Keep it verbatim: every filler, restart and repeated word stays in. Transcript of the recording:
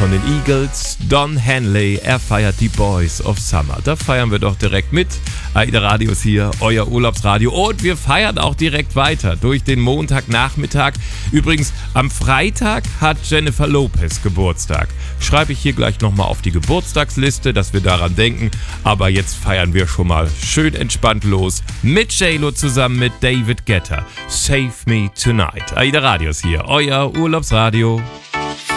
von den Eagles. Don Henley, er feiert die Boys of Summer. Da feiern wir doch direkt mit. AIDA Radio ist hier, euer Urlaubsradio. Und wir feiern auch direkt weiter durch den Montagnachmittag. Übrigens, am Freitag hat Jennifer Lopez Geburtstag. Schreibe ich hier gleich nochmal auf die Geburtstagsliste, dass wir daran denken. Aber jetzt feiern wir schon mal schön entspannt los mit J-Lo zusammen mit David Guetta. Save Me Tonight. AIDA Radio ist hier, euer Urlaubsradio.